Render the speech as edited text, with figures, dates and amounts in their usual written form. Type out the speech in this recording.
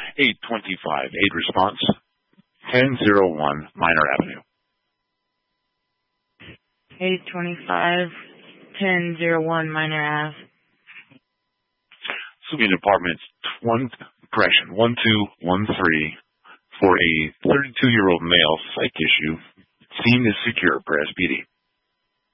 825. 8 response. 1001 Minor Avenue. 825, 1001 Minor Ave. Suite Apartments 1213 for a 32-year-old male. Psych issue. Scene is secure per SPD.